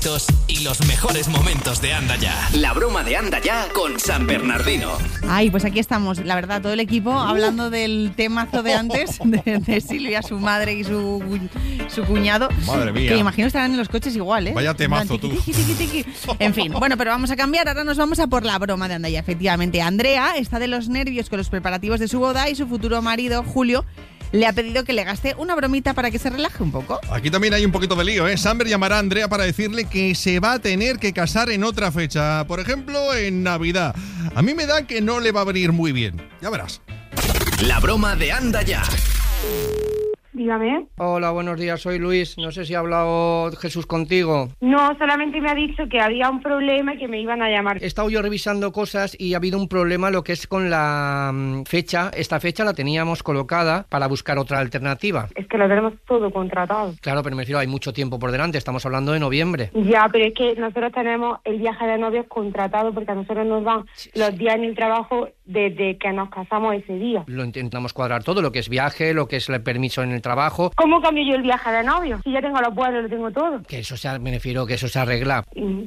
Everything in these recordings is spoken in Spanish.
Y los mejores momentos de Anda Ya. La broma de Anda Ya con San Bernardino. Ay, pues aquí estamos, la verdad, todo el equipo hablando del temazo de antes, de Silvia, su madre y su cuñado. Madre mía. Que imagino estarán en los coches igual, ¿eh? Vaya temazo, tú. En fin, bueno, pero vamos a cambiar, ahora nos vamos a por la broma de Anda Ya. Efectivamente, Andrea está de los nervios con los preparativos de su boda y su futuro marido, Julio, le ha pedido que le gaste una bromita para que se relaje un poco. Aquí también hay un poquito de lío, ¿eh? Samber llamará a Andrea para decirle que se va a tener que casar en otra fecha. Por ejemplo, en Navidad. A mí me da que no le va a venir muy bien. Ya verás. La broma de Anda Ya. Dígame. Hola, buenos días, soy Luis. No sé si ha hablado Jesús contigo. No, solamente me ha dicho que había un problema y que me iban a llamar. He estado yo revisando cosas y ha habido un problema lo que es con la fecha. Esta fecha la teníamos colocada para buscar otra alternativa. Es que lo tenemos todo contratado. Claro, pero me refiero, hay mucho tiempo por delante, estamos hablando de noviembre. Ya, pero es que nosotros tenemos el viaje de novios contratado porque a nosotros nos dan los días en el trabajo desde que nos casamos ese día. Lo intentamos cuadrar todo, lo que es viaje, lo que es el permiso en el trabajo. ¿Cómo cambio yo el viaje de novio? Si ya tengo los vuelos, lo tengo todo. Que eso me refiero que eso se arregla.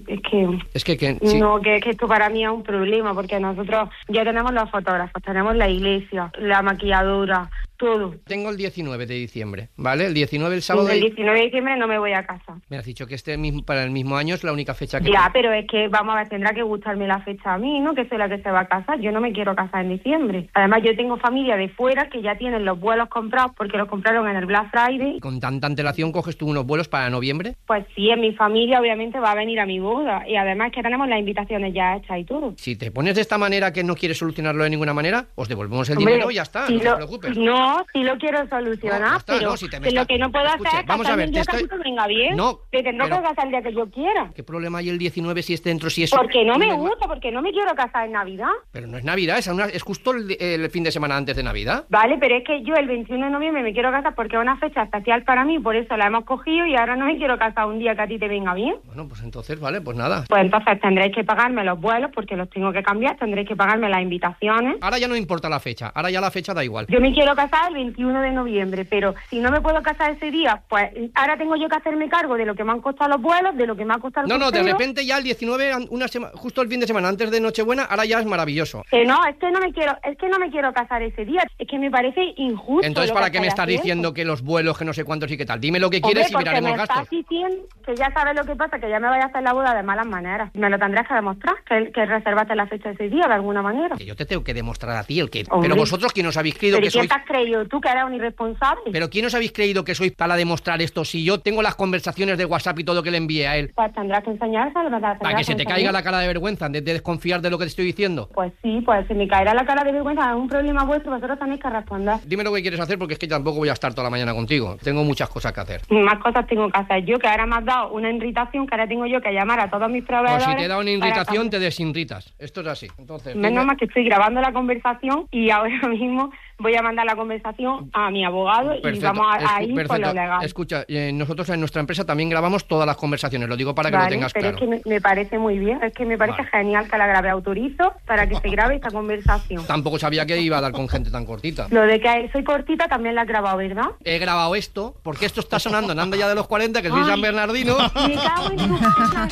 Es que sí. No, que esto para mí es un problema porque nosotros ya tenemos los fotógrafos, tenemos la iglesia, la maquilladora, todo. Tengo el 19 de diciembre, ¿vale? El 19, el sábado. El 19 de diciembre no me voy a casa. Me has dicho que para el mismo año es la única fecha que... Ya, pero es que, vamos a ver, tendrá que gustarme la fecha a mí, ¿no? Que soy la que se va a casar. Yo no me quiero casar en diciembre. Además, yo tengo familia de fuera que ya tienen los vuelos comprados porque los compraron en el Black Friday. ¿Con tanta antelación coges tú unos vuelos para noviembre? Pues sí, en mi familia obviamente va a venir a mi boda. Y además que tenemos las invitaciones ya hechas y todo. Si te pones de esta manera que no quieres solucionarlo de ninguna manera, os devolvemos el dinero y ya está, no te preocupes. No, si lo quiero solucionar, pero lo que no puedo hacer es casarme el día que venga bien. No, te tendré que casar el día que yo quiera. ¿Qué problema hay el 19 si es dentro, si es... Porque no me gusta, porque no me quiero casar en Navidad. Pero no es Navidad, es justo el fin de semana antes de Navidad. Vale, pero es que yo el 21 de noviembre me quiero casar porque es una fecha especial para mí, por eso la hemos cogido y ahora no me quiero casar un día que a ti te venga bien. Bueno, pues entonces, vale, pues nada. Pues entonces tendréis que pagarme los vuelos porque los tengo que cambiar, tendréis que pagarme las invitaciones. Ahora ya no importa la fecha, ahora ya la fecha da igual. Yo me quiero casar el 21 de noviembre, pero si no me puedo casar ese día, pues ahora tengo yo que hacerme cargo de lo que me han costado los vuelos, de lo que me ha costado el No, de repente ya el 19, justo el fin de semana antes de Nochebuena, ahora ya es maravilloso. No, es que no me quiero casar ese día, es que me parece injusto. Entonces, ¿para qué me estás diciendo que los vuelos, que no sé cuántos y qué tal? Dime lo que quieres y miraremos gastos. Estás diciendo que ya sabes lo que pasa, que ya me vaya a hacer la boda de malas maneras. Me lo tendrás que demostrar, que reservaste la fecha de ese día de alguna manera. Que yo te tengo que demostrar a ti el que... Hombre. Pero vosotros, ¿quién os habéis creído que sois? ¿Pero quién te has creído? ¿Tú que eres un irresponsable? ¿Pero quién os habéis creído que sois para demostrar esto? Si yo tengo las conversaciones de WhatsApp y todo que le envié a él. Pues tendrás que enseñárselo, ¿verdad? Para que se te caiga la cara de vergüenza, de desconfiar de lo que te estoy diciendo. Pues sí, pues se me caerá la cara de vergüenza, es un problema vuestro, vosotros tenéis que responder. Dime lo que quieres hacer porque es que tampoco voy a estar toda la mañana contigo. Tengo muchas cosas que hacer. Más cosas tengo que hacer yo, que ahora me has dado una irritación, que ahora tengo yo que llamar a todos mis proveedores. Pues si te da una irritación, te desinritas. Esto es así. Entonces, menos mal que estoy grabando la conversación y ahora mismo voy a mandar la conversación a mi abogado. Perfecto. Y vamos a ir con lo legal. Escucha, nosotros en nuestra empresa también grabamos todas las conversaciones, lo digo para que lo tengas claro. Pero es que me parece muy bien, es que me parece genial que la grabe. Autorizo para que se grabe esta conversación. Tampoco sabía que iba a dar con gente tan cortita. Lo de que soy cortita también la has grabado, ¿verdad? He grabado esto, porque esto está sonando en Anda Ya de los 40, que soy San Bernardino. Me cago en tu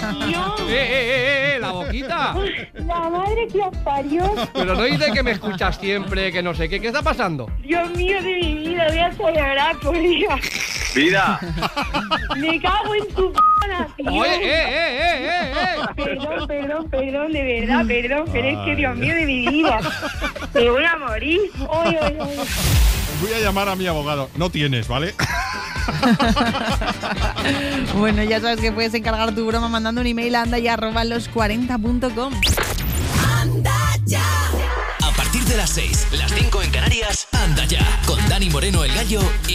la boquita. La madre que os parió. Pero no dice que me escuchas siempre, que no sé qué está pasando. Dios mío de mi vida, voy a celebrar por Dios. ¡Vida! Me cago en tu nación. Oye, Perdón, de verdad, perdón, pero es que Dios mío de mi vida. Me voy a morir. Oye. Voy a llamar a mi abogado. No tienes, ¿vale? Bueno, ya sabes que puedes encargar tu broma mandando un email a andaya@los40.com. Anda Ya. A partir de las 6, las 5 en Canarias, Anda Ya, con Dani Moreno el Gallo y